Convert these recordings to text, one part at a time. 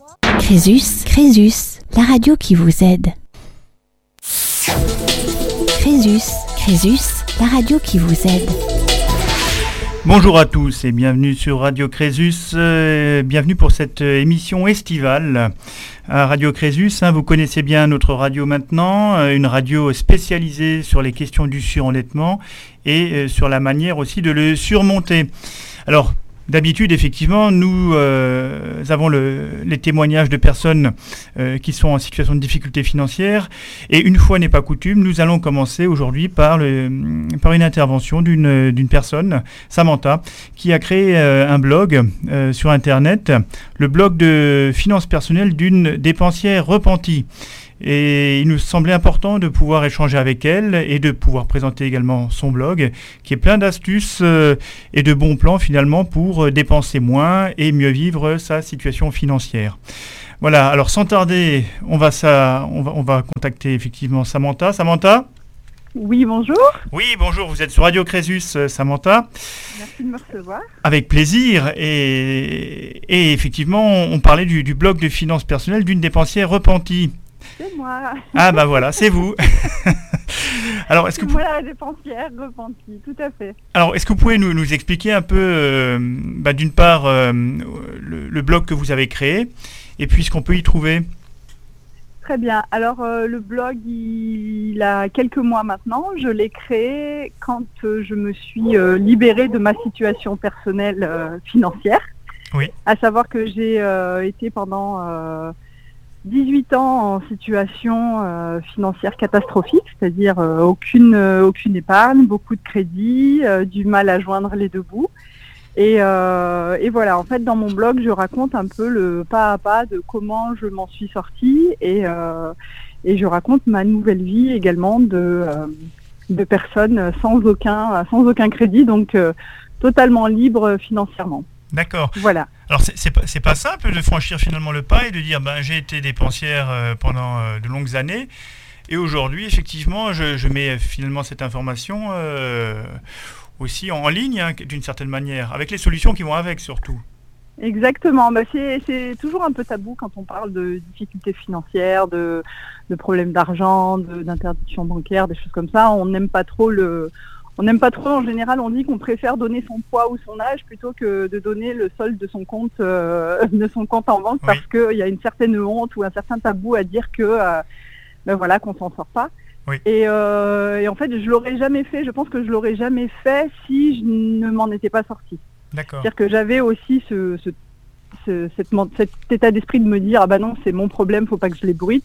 Crésus, la radio qui vous aide. Crésus, la radio qui vous aide. Bonjour à tous et bienvenue sur Radio Crésus, bienvenue pour cette émission estivale à Radio Crésus. Vous connaissez bien notre radio maintenant, une radio spécialisée sur les questions du surendettement et sur la manière aussi de le surmonter. Alors, d'habitude, effectivement, nous avons les témoignages de personnes qui sont en situation de difficulté financière. Et une fois n'est pas coutume, nous allons commencer aujourd'hui par une intervention d'une personne, Samantha, qui a créé un blog sur Internet, le blog de finances personnelles d'une dépensière repentie. Et il nous semblait important de pouvoir échanger avec elle et de pouvoir présenter également son blog qui est plein d'astuces et de bons plans finalement pour dépenser moins et mieux vivre sa situation financière. Voilà, alors sans tarder, on va contacter effectivement Samantha. Samantha ? Oui, bonjour. Oui, bonjour, vous êtes sur Radio Crésus, Samantha. Merci de me recevoir. Avec plaisir. Et effectivement, on parlait du blog de finances personnelles d'une dépensière repentie. C'est moi. Ah bah voilà, c'est vous. Alors, c'est moi la dépensière repentie, tout à fait. Alors, est-ce que vous pouvez nous expliquer un peu, d'une part, le blog que vous avez créé et puis ce qu'on peut y trouver ? Très bien. Alors, le blog, il a quelques mois maintenant. Je l'ai créé quand je me suis libérée de ma situation personnelle financière. Oui. À savoir que j'ai été pendant 18 ans en situation financière catastrophique, c'est-à-dire aucune épargne, beaucoup de crédits, du mal à joindre les deux bouts. Et voilà, en fait, dans mon blog, je raconte un peu le pas à pas de comment je m'en suis sortie et je raconte ma nouvelle vie également de personnes sans aucun crédit, donc totalement libre financièrement. D'accord. Voilà. Alors c'est pas simple de franchir finalement le pas et de dire j'ai été dépensière pendant de longues années et aujourd'hui effectivement je mets finalement cette information aussi en ligne d'une certaine manière avec les solutions qui vont avec surtout. Exactement. C'est toujours un peu tabou quand on parle de difficultés financières, de problèmes d'argent, d'interdiction bancaire, des choses comme ça. On n'aime pas trop en général, on dit qu'on préfère donner son poids ou son âge plutôt que de donner le solde de son compte en banque, oui. Parce qu'il y a une certaine honte ou un certain tabou à dire que qu'on s'en sort pas. Oui. Et en fait, je l'aurais jamais fait. Je pense que je l'aurais jamais fait si je ne m'en étais pas sortie. D'accord. C'est-à-dire que j'avais aussi cet état d'esprit de me dire non, c'est mon problème, faut pas que je l'ébruite,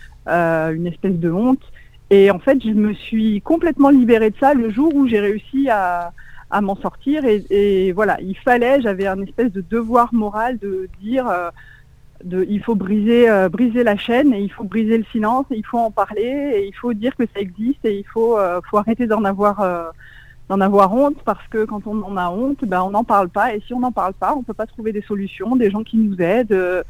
une espèce de honte. Et en fait, je me suis complètement libérée de ça le jour où j'ai réussi à m'en sortir. Et voilà, j'avais un espèce de devoir moral de dire, il faut briser la chaîne et il faut briser le silence et il faut en parler et il faut dire que ça existe et il faut arrêter d'en avoir honte parce que quand on en a honte, on n'en parle pas. Et si on n'en parle pas, on peut pas trouver des solutions, des gens qui nous aident,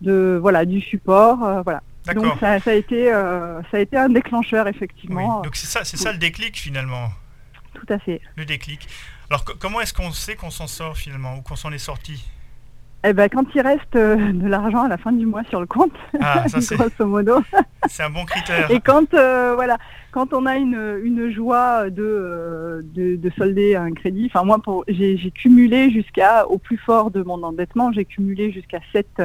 du support, voilà. D'accord. Donc ça a été un déclencheur effectivement. Oui. Donc c'est ça le déclic finalement. Tout à fait. Le déclic. Alors comment est-ce qu'on sait qu'on s'en sort finalement ou qu'on s'en est sorti ? Quand il reste de l'argent à la fin du mois sur le compte, grosso modo. C'est un bon critère. Et quand on a une joie de solder un crédit, enfin moi j'ai cumulé au plus fort de mon endettement, j'ai cumulé jusqu'à 7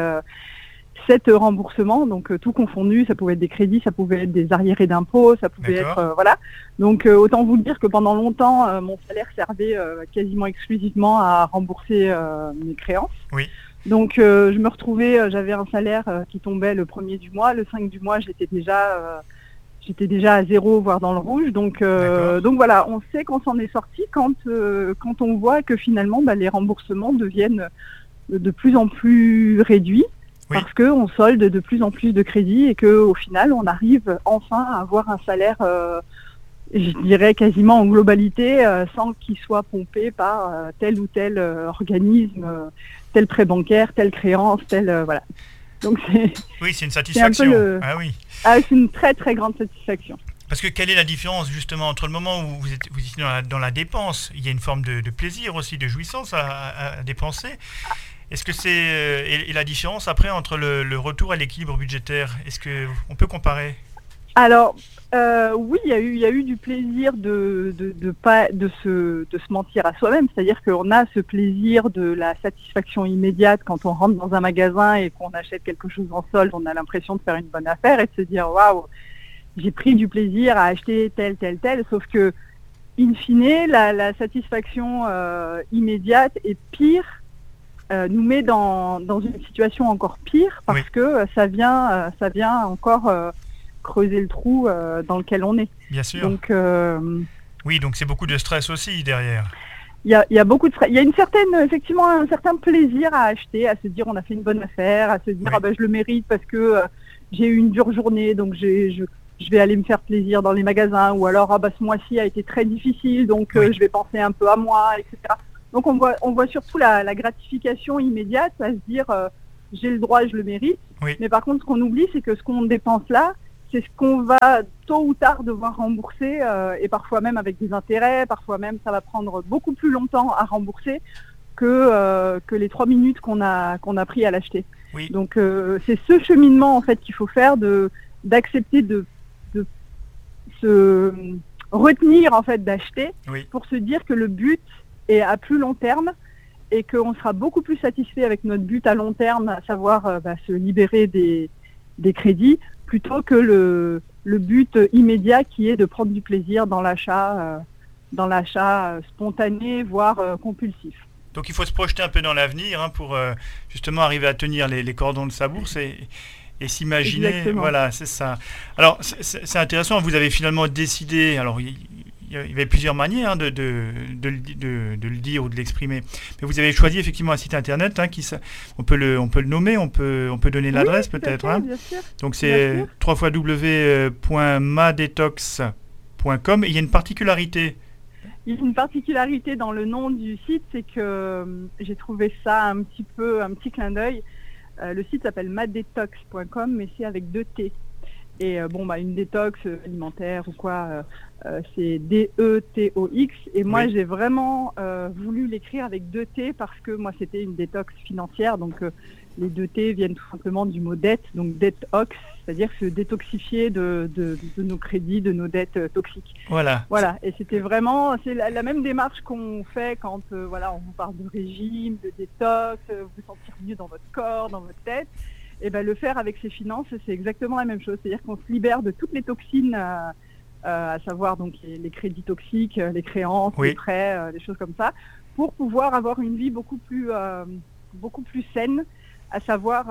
remboursements, donc tout confondu, ça pouvait être des crédits, ça pouvait être des arriérés d'impôts, ça pouvait être Donc autant vous dire que pendant longtemps, mon salaire servait quasiment exclusivement à rembourser mes créances. Oui. Donc je me retrouvais, j'avais un salaire qui tombait le 1er du mois, le 5 du mois, j'étais déjà à zéro, voire dans le rouge. Donc voilà, on sait qu'on s'en est sorti quand on voit que finalement les remboursements deviennent de plus en plus réduits. Oui. Parce qu'on solde de plus en plus de crédits et qu'au final, on arrive enfin à avoir un salaire, je dirais quasiment en globalité, sans qu'il soit pompé par tel ou tel organisme, tel prêt bancaire, telle créance, voilà. Donc c'est une satisfaction. C'est une très très grande satisfaction. Parce que quelle est la différence justement entre le moment où vous étiez dans la dépense, il y a une forme de plaisir aussi, de jouissance à dépenser, Est-ce que c'est et la différence après entre le retour à l'équilibre budgétaire, est-ce qu'on peut comparer? Alors, oui, il y a eu du plaisir de se mentir à soi-même. C'est-à-dire qu'on a ce plaisir de la satisfaction immédiate quand on rentre dans un magasin et qu'on achète quelque chose en solde. On a l'impression de faire une bonne affaire et de se dire « Waouh, j'ai pris du plaisir à acheter tel. » Sauf que, in fine, la satisfaction immédiate est pire, nous met dans une situation encore pire parce que ça vient encore... creuser le trou dans lequel on est. Bien sûr. Donc, oui, donc c'est beaucoup de stress aussi derrière. Il y a beaucoup de stress. Il y a effectivement un certain plaisir à acheter, à se dire on a fait une bonne affaire, à se dire je le mérite parce que j'ai eu une dure journée, donc je vais aller me faire plaisir dans les magasins, ou alors ce mois-ci a été très difficile, donc je vais penser un peu à moi, etc. Donc on voit surtout la gratification immédiate, à se dire j'ai le droit, je le mérite. Oui. Mais par contre, ce qu'on oublie, c'est que ce qu'on dépense là, c'est ce qu'on va tôt ou tard devoir rembourser, et parfois même avec des intérêts, parfois même ça va prendre beaucoup plus longtemps à rembourser que les 3 minutes qu'on a pris à l'acheter. Oui. Donc c'est ce cheminement en fait qu'il faut faire, d'accepter de se retenir en fait d'acheter, pour se dire que le but est à plus long terme et qu'on sera beaucoup plus satisfait avec notre but à long terme, à savoir se libérer des crédits, plutôt que le but immédiat qui est de prendre du plaisir dans l'achat spontané, voire compulsif. Donc il faut se projeter un peu dans l'avenir pour justement arriver à tenir les cordons de sa bourse et s'imaginer. Exactement. Voilà, c'est ça. Alors c'est intéressant, vous avez finalement décidé, alors il y avait plusieurs manières de le dire ou de l'exprimer. Mais vous avez choisi effectivement un site internet, on peut le nommer, on peut donner l'adresse peut-être. Bien sûr. Donc c'est www.madetox.com. Et il y a une particularité. Il y a une particularité dans le nom du site, c'est que j'ai trouvé ça un petit clin d'œil. Le site s'appelle madetox.com, mais c'est avec 2 T. Et une détox alimentaire ou quoi, c'est DETOX. Et moi, j'ai vraiment voulu l'écrire avec 2 T parce que moi, c'était une détox financière. Donc, les 2 T viennent tout simplement du mot dette, donc detox, c'est-à-dire se détoxifier de nos crédits, de nos dettes toxiques. Voilà. Et c'est la même démarche qu'on fait quand on vous parle de régime, de détox, vous sentir mieux dans votre corps, dans votre tête. Et le faire avec ses finances, c'est exactement la même chose. C'est-à-dire qu'on se libère de toutes les toxines, à savoir donc les crédits toxiques, les créances, les prêts, des choses comme ça, pour pouvoir avoir une vie beaucoup plus saine, à savoir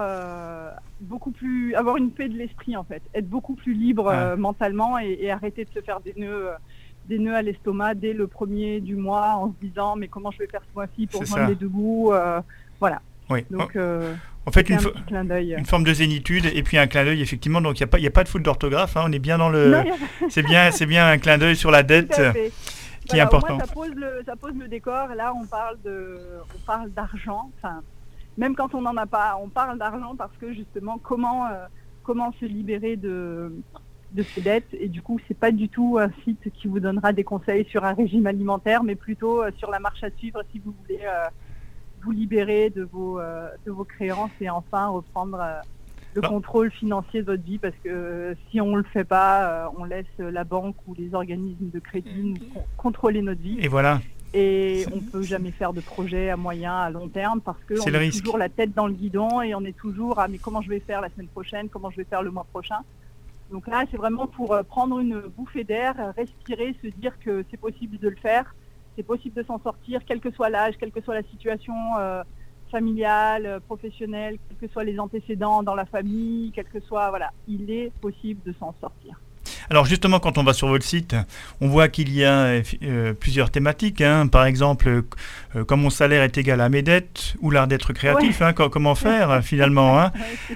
avoir une paix de l'esprit en fait, être beaucoup plus libre mentalement et arrêter de se faire des nœuds à l'estomac dès le premier du mois en se disant mais comment je vais faire ce mois-ci pour joindre les 2 bouts, voilà. Oui. Donc en fait, une forme de zénitude et puis un clin d'œil effectivement. Donc il y a pas de faute d'orthographe. On est bien dans le. Non, c'est bien un clin d'œil sur la dette qui est important. Moi, ça pose le décor. Là, on parle d'argent. Enfin, même quand on n'en a pas, on parle d'argent parce que justement, comment se libérer de ces dettes. Et du coup, c'est pas du tout un site qui vous donnera des conseils sur un régime alimentaire, mais plutôt sur la marche à suivre si vous voulez vous libérer de vos créances et enfin reprendre le contrôle financier de votre vie, parce que si on le fait pas, on laisse la banque ou les organismes de crédit nous contrôler notre vie. Et voilà. Et on peut jamais faire de projet à moyen, à long terme, parce que on est toujours la tête dans le guidon et on est toujours mais comment je vais faire la semaine prochaine, comment je vais faire le mois prochain. Donc là, c'est vraiment pour prendre une bouffée d'air, respirer, se dire que c'est possible de le faire. C'est possible de s'en sortir, quel que soit l'âge, quelle que soit la situation familiale, professionnelle, quels que soient les antécédents dans la famille, quel que soit, il est possible de s'en sortir. Alors justement, quand on va sur votre site, on voit qu'il y a plusieurs thématiques. Par exemple, quand mon salaire est égal à mes dettes, ou l'art d'être créatif, comment faire finalement.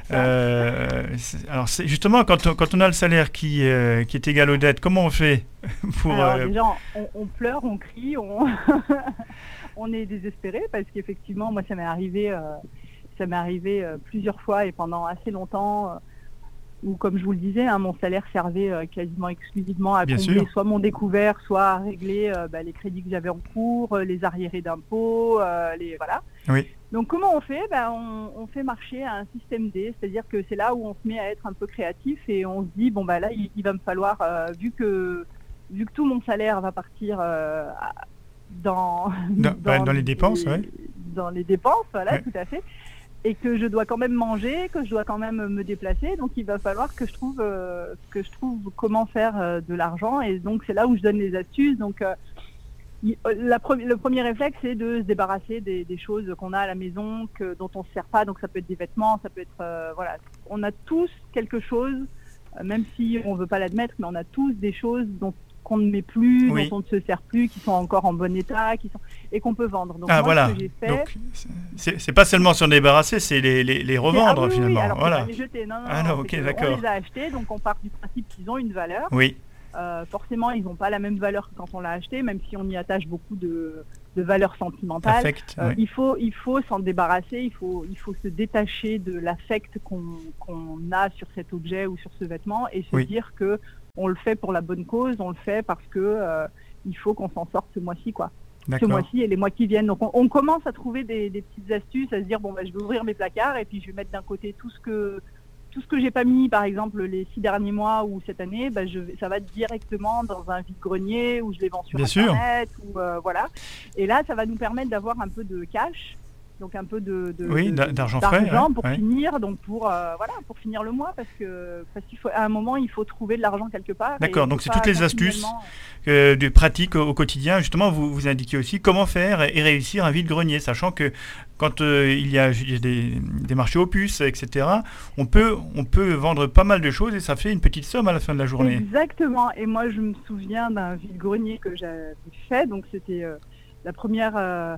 Alors justement, quand on a le salaire qui est égal aux dettes, comment on fait pour... Alors déjà, on pleure, on crie, on est désespéré, parce qu'effectivement, moi ça m'est arrivé plusieurs fois et pendant assez longtemps... où, comme je vous le disais, mon salaire servait quasiment exclusivement à combler soit mon découvert, soit à régler les crédits que j'avais en cours, les arriérés d'impôts, voilà. Oui. Donc comment on fait? On fait marcher un système D, c'est-à-dire que c'est là où on se met à être un peu créatif et on se dit bon là il va me falloir vu que tout mon salaire va partir dans les dépenses, dans les dépenses, voilà, ouais. Tout à fait, et que je dois quand même manger, que je dois quand même me déplacer, donc il va falloir que je trouve comment faire de l'argent, et donc c'est là où je donne les astuces. Donc le premier réflexe, c'est de se débarrasser des choses qu'on a à la maison, dont on ne se sert pas. Donc ça peut être des vêtements, ça peut être voilà. On a tous quelque chose, même si on ne veut pas l'admettre, mais on a tous des choses qu'on ne met plus, oui. dont on ne se sert plus, qui sont encore en bon état, et qu'on peut vendre. Donc voilà. Ce que j'ai fait, donc c'est pas seulement s'en débarrasser, c'est les revendre finalement. Oui, alors voilà. c'est pas les jeter. Non, ok, d'accord. On les a achetés, donc on part du principe qu'ils ont une valeur. Oui. Forcément, ils n'ont pas la même valeur que quand on l'a acheté, même si on y attache beaucoup de valeur sentimentale. Affect, oui. Il faut s'en débarrasser, il faut se détacher de l'affect qu'on a sur cet objet ou sur ce vêtement et se dire que on le fait pour la bonne cause, on le fait parce que il faut qu'on s'en sorte ce mois-ci, quoi. D'accord. Ce mois-ci et les mois qui viennent. Donc on commence à trouver des petites astuces, à se dire je vais ouvrir mes placards et puis je vais mettre d'un côté tout ce que j'ai pas mis, par exemple les 6 derniers mois ou cette année, ça va directement dans un vide-grenier où je les vends sur Internet. Ou, voilà. Et là, ça va nous permettre d'avoir un peu de cash, donc un peu d'argent frais, pour ouais. finir, donc pour finir le mois, parce qu'il faut, à un moment, il faut trouver de l'argent quelque part. D'accord, donc c'est toutes les astuces de pratique au quotidien. Justement, vous indiquez aussi comment faire et réussir un vide-grenier, sachant que quand il y a des marchés aux puces, etc., on peut vendre pas mal de choses et ça fait une petite somme à la fin de la journée. Exactement, et moi je me souviens d'un vide-grenier que j'avais fait, donc c'était la première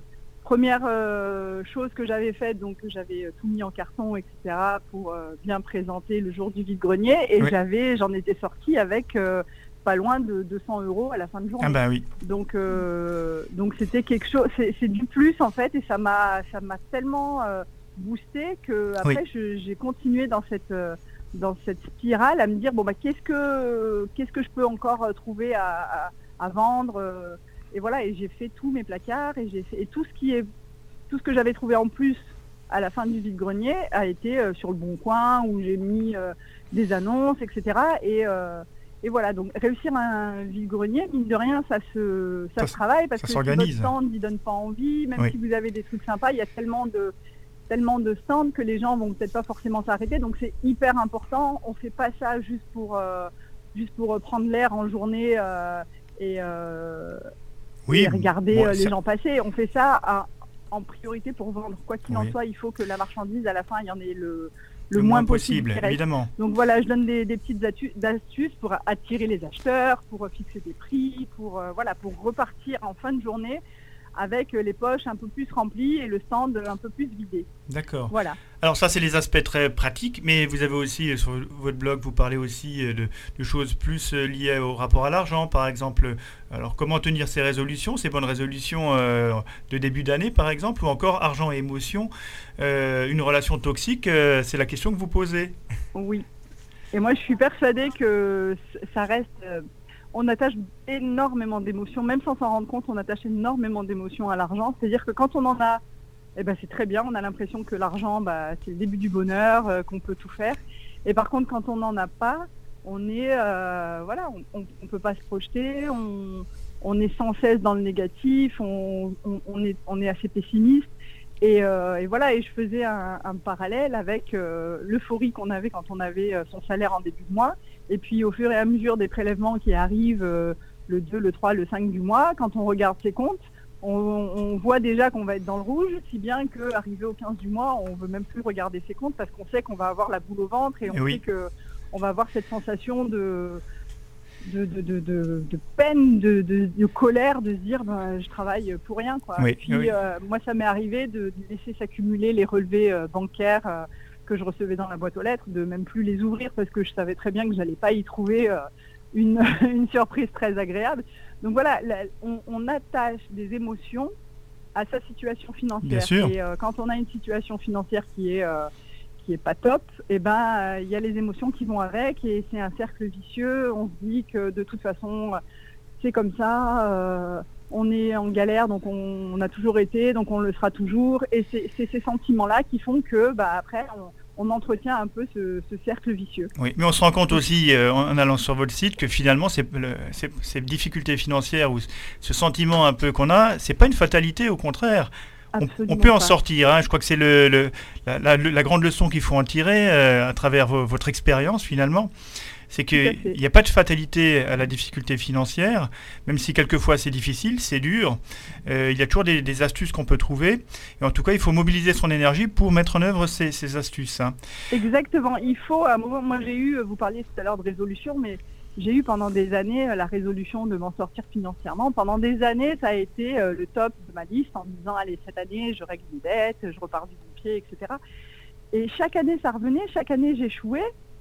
chose que j'avais faite, donc j'avais tout mis en carton, etc., pour bien présenter le jour du vide-grenier, et j'en étais sortie avec pas loin de 200 € à la fin de journée. Ah bah oui. Donc c'était quelque chose, c'est du plus en fait, et ça m'a tellement boosté que après j'ai continué dans cette spirale à me dire qu'est-ce que je peux encore trouver à vendre. Et voilà, et j'ai fait tous mes placards et tout ce que j'avais trouvé en plus à la fin du vide-grenier a été sur le Bon Coin, où j'ai mis des annonces, etc. Et voilà, donc réussir un vide-grenier, mine de rien, ça se travaille, parce que si votre stand ne donne pas envie, même si vous avez des trucs sympas, il y a tellement de stands que les gens vont peut-être pas forcément s'arrêter. Donc c'est hyper important. On fait pas ça juste pour prendre l'air en journée et regarder les gens passer. On fait ça en priorité pour vendre. Quoi qu'il en soit, il faut que la marchandise, à la fin, il y en ait le moins possible, évidemment. Donc voilà, je donne des petites astuces pour attirer les acheteurs, pour fixer des prix, pour repartir en fin de journée avec les poches un peu plus remplies et le stand un peu plus vidé. D'accord. Voilà. Alors ça, c'est les aspects très pratiques, mais vous avez aussi, sur votre blog, vous parlez aussi de choses plus liées au rapport à l'argent, par exemple. Alors, comment tenir ses résolutions, ces bonnes résolutions de début d'année, par exemple, ou encore argent et émotion, une relation toxique, c'est la question que vous posez. Oui. Et moi, je suis persuadée que ça reste... on attache énormément d'émotions, même sans s'en rendre compte, on attache énormément d'émotions à l'argent. C'est-à-dire que quand on en a, c'est très bien, on a l'impression que l'argent, c'est le début du bonheur, qu'on peut tout faire. Et par contre, quand on n'en a pas, on est, on peut pas se projeter, on est sans cesse dans le négatif, on est assez pessimiste. Et voilà, et je faisais un parallèle avec l'euphorie qu'on avait quand on avait son salaire en début de mois. Et puis au fur et à mesure des prélèvements qui arrivent le 2, le 3, le 5 du mois, quand on regarde ses comptes, on voit déjà qu'on va être dans le rouge, si bien qu'arrivé au 15 du mois, on ne veut même plus regarder ses comptes parce qu'on sait qu'on va avoir la boule au ventre et on sait qu'on va avoir cette sensation de peine, de colère, de se dire je travaille pour rien, quoi. Oui, et puis moi ça m'est arrivé de laisser s'accumuler les relevés bancaires que je recevais dans la boîte aux lettres, de même plus les ouvrir parce que je savais très bien que j'allais pas y trouver une surprise très agréable. Donc voilà, on attache des émotions à sa situation financière. Bien sûr. Et quand on a une situation financière qui est pas top, il y a les émotions qui vont avec et c'est un cercle vicieux. On se dit que de toute façon c'est comme ça, on est en galère, donc on a toujours été, donc on le sera toujours. Et c'est ces sentiments-là qui font que après, on entretient un peu ce cercle vicieux. Oui, mais on se rend compte aussi, en allant sur votre site, que finalement, ces difficultés financières ou ce sentiment un peu qu'on a, c'est pas une fatalité, au contraire. On peut en sortir. Hein. Je crois que c'est la grande leçon qu'il faut en tirer à travers votre expérience, finalement. C'est qu'il n'y a pas de fatalité à la difficulté financière, même si quelquefois c'est difficile, c'est dur. Il y a toujours des astuces qu'on peut trouver. Et en tout cas, il faut mobiliser son énergie pour mettre en œuvre ces astuces. Hein. Exactement. Il faut, à un moment, moi j'ai eu, vous parliez tout à l'heure de résolution, mais j'ai eu pendant des années la résolution de m'en sortir financièrement. Pendant des années, ça a été le top de ma liste en me disant, allez, cette année, je règle une dette, je repars du bon pied, etc. Et chaque année, ça revenait, chaque année, j'échouais.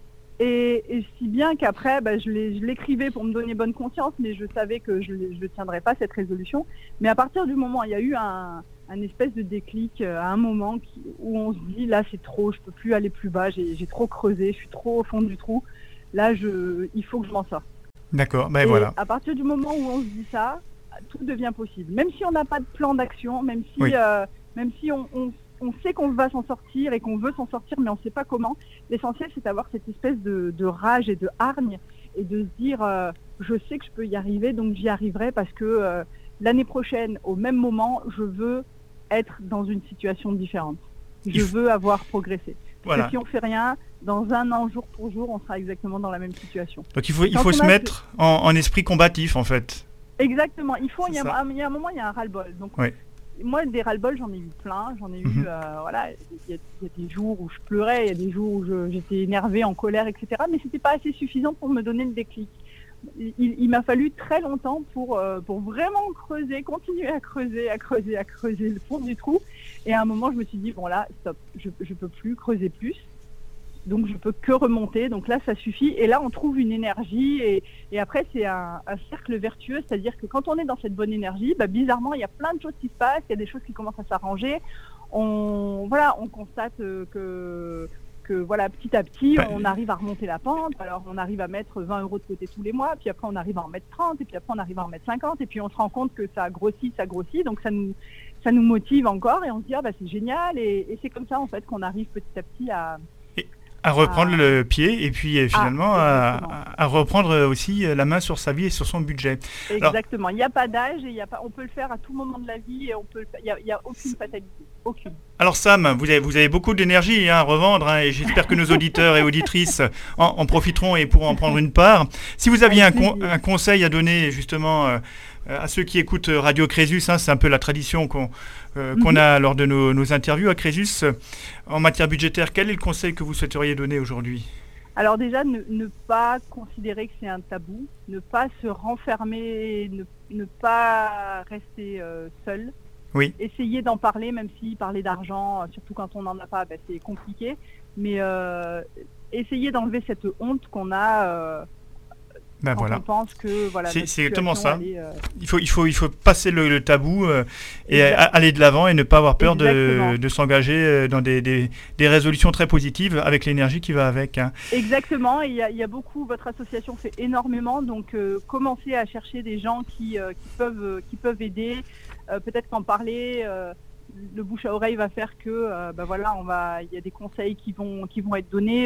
Et si bien qu'après, je l'écrivais pour me donner bonne conscience, mais je savais que je ne tiendrais pas cette résolution. Mais à partir du moment où il y a eu un espèce de déclic, à un moment où on se dit, là c'est trop, je ne peux plus aller plus bas, j'ai trop creusé, je suis trop au fond du trou, là il faut que je m'en sorte. D'accord, voilà. À partir du moment où on se dit ça, tout devient possible. Même si on n'a pas de plan d'action, même si on sait qu'on va s'en sortir et qu'on veut s'en sortir, mais on ne sait pas comment. L'essentiel, c'est d'avoir cette espèce de rage et de hargne et de se dire je sais que je peux y arriver, donc j'y arriverai parce que l'année prochaine, au même moment, je veux être dans une situation différente. Je veux avoir progressé. Voilà. Et si on ne fait rien, dans un an, jour pour jour, on sera exactement dans la même situation. Donc il faut se mettre en esprit combatif, en fait. Exactement. Il y a un moment, il y a un ras-le-bol. Donc, moi, des ras-le-bol, j'en ai eu plein. J'en ai eu, il y a des jours où je pleurais, il y a des jours où j'étais énervée, en colère, etc. Mais c'était pas assez suffisant pour me donner le déclic. Il m'a fallu très longtemps pour vraiment creuser, continuer à creuser le fond du trou. Et à un moment, je me suis dit, bon là, stop, je peux plus creuser plus. Donc je peux que remonter, donc là ça suffit, et là on trouve une énergie, et après c'est un cercle vertueux, c'est-à-dire que quand on est dans cette bonne énergie, bizarrement il y a plein de choses qui se passent, il y a des choses qui commencent à s'arranger, on constate que petit à petit on arrive à remonter la pente, alors on arrive à mettre 20 € de côté tous les mois, puis après on arrive à en mettre 30, et puis après on arrive à en mettre 50, et puis on se rend compte que ça grossit, donc ça nous motive encore, et on se dit c'est génial, et c'est comme ça en fait qu'on arrive petit à petit à reprendre le pied et puis finalement à reprendre aussi la main sur sa vie et sur son budget. Exactement. Il n'y a pas d'âge, on peut le faire à tout moment de la vie et il n'y a aucune fatalité. Aucune. Alors Sam, vous avez beaucoup d'énergie à revendre et j'espère que nos auditeurs et auditrices en profiteront et pourront en prendre une part. Si vous aviez un conseil à donner justement à ceux qui écoutent Radio Crésus, c'est un peu la tradition qu'on a lors de nos interviews à Crésus. En matière budgétaire, quel est le conseil que vous souhaiteriez donner aujourd'hui ? Alors déjà, ne pas considérer que c'est un tabou, ne pas se renfermer, ne pas rester seul. Oui. Essayer d'en parler, même si parler d'argent, surtout quand on n'en a pas, c'est compliqué. Mais essayer d'enlever cette honte qu'on a on pense que c'est exactement ça. Il faut passer le tabou et aller de l'avant et ne pas avoir peur de s'engager dans des résolutions très positives avec l'énergie qui va avec. Hein. Exactement. Et il y a beaucoup. Votre association fait énormément, donc commencez à chercher des gens qui peuvent aider. Peut-être qu'en parler. Le bouche à oreille va faire que il y a des conseils qui vont être donnés.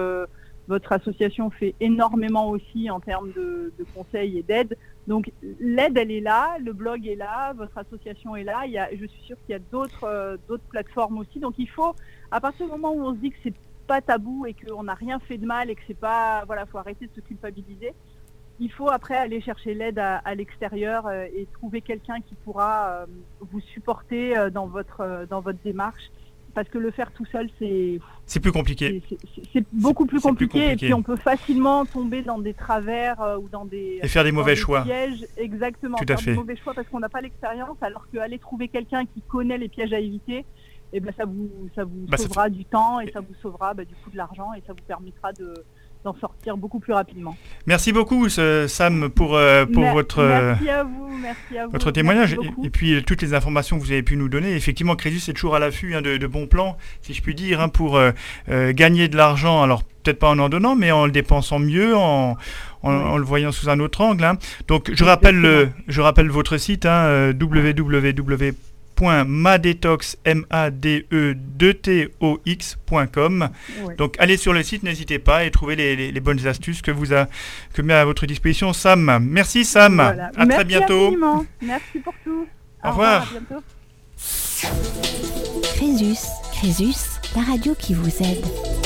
Votre association fait énormément aussi en termes de conseils et d'aide. Donc l'aide, elle est là, le blog est là, votre association est là. Je suis sûre qu'il y a d'autres plateformes aussi. Donc il faut, à partir du moment où on se dit que c'est pas tabou et qu'on n'a rien fait de mal et que c'est pas, faut arrêter de se culpabiliser. Il faut après aller chercher l'aide à l'extérieur et trouver quelqu'un qui pourra vous supporter dans votre démarche. Parce que le faire tout seul, c'est plus compliqué. C'est beaucoup plus compliqué. Et puis on peut facilement tomber dans des travers ou dans des... Et faire des mauvais choix. Pièges. Exactement, tout à fait. Des mauvais choix parce qu'on n'a pas l'expérience, alors qu'aller trouver quelqu'un qui connaît les pièges à éviter, ça vous sauvera du temps et ça vous sauvera du coup de l'argent et ça vous permettra d'en sortir beaucoup plus rapidement. Merci beaucoup Sam pour merci à vous, votre témoignage et puis toutes les informations que vous avez pu nous donner. Effectivement, Crésus est toujours à l'affût de bons plans, si je puis dire, pour gagner de l'argent. Alors peut-être pas en donnant, mais en le dépensant mieux, en en le voyant sous un autre angle. Hein. Donc je rappelle votre site, www.madetox.com. Oui. Donc allez sur le site, n'hésitez pas et trouvez les bonnes astuces que met à votre disposition Sam. Merci Sam, Voilà. à très bientôt. Infiniment. Merci pour tout. Au revoir. À bientôt. Crésus, la radio qui vous aide.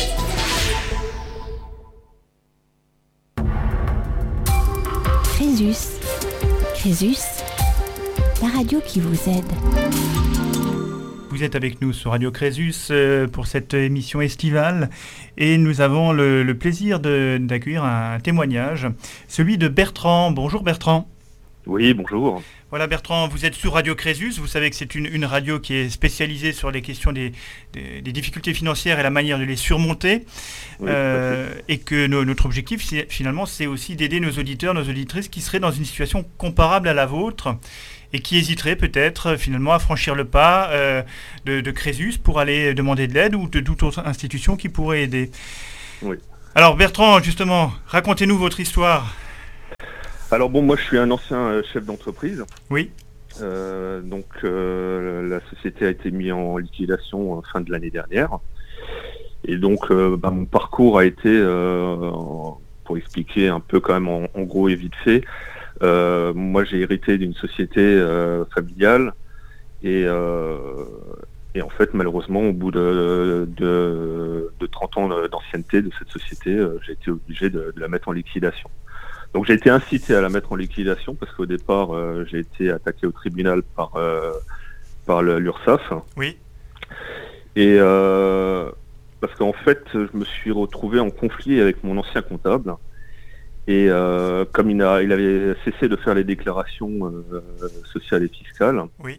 Crésus, la radio qui vous aide. Vous êtes avec nous sur Radio Crésus pour cette émission estivale et nous avons le plaisir d'accueillir un témoignage, celui de Bertrand. Bonjour Bertrand. Oui, bonjour. Voilà Bertrand, vous êtes sur Radio Crésus, vous savez que c'est une radio qui est spécialisée sur les questions des difficultés financières et la manière de les surmonter. Oui, et que notre objectif finalement c'est aussi d'aider nos auditeurs, nos auditrices qui seraient dans une situation comparable à la vôtre et qui hésiteraient peut-être finalement à franchir le pas de Crésus pour aller demander de l'aide ou de toute autre institution qui pourrait aider. Oui. Alors Bertrand, justement, racontez-nous votre histoire. Alors bon, moi je suis un ancien chef d'entreprise. Oui. Donc la société a été mise en liquidation fin de l'année dernière. Et donc mon parcours a été, pour expliquer un peu quand même en gros et vite fait, moi j'ai hérité d'une société familiale et en fait malheureusement au bout de 30 ans d'ancienneté de cette société, j'ai été obligé de la mettre en liquidation. Donc j'ai été incité à la mettre en liquidation parce qu'au départ j'ai été attaqué au tribunal par l'URSSAF. Oui. Et parce qu'en fait je me suis retrouvé en conflit avec mon ancien comptable. Et comme il avait cessé de faire les déclarations sociales et fiscales. Oui.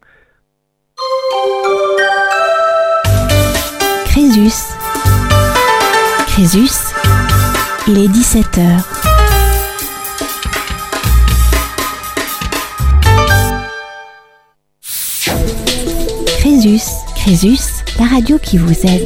Crésus, il est 17h. Crésus, la radio qui vous aide.